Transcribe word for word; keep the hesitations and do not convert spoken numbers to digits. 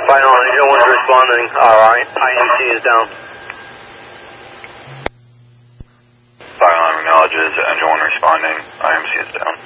Final Engine one responding. Alright, I M C is down. Final acknowledges Engine one responding. I M C is down.